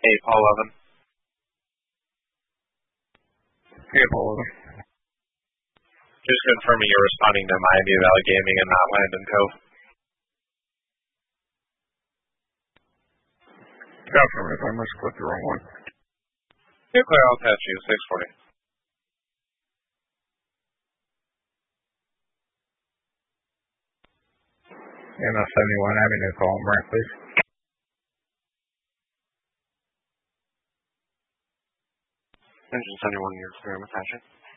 Hey, Paul Levin. Hey, Paul. Just confirming you're responding to Miami Valley Gaming and not Land & Co. Definitely, I must click the wrong one. You're clear, I'll patch you, 640. MS71 Avenue, call him right, please. Engine 71, you're clear, I'm attaching.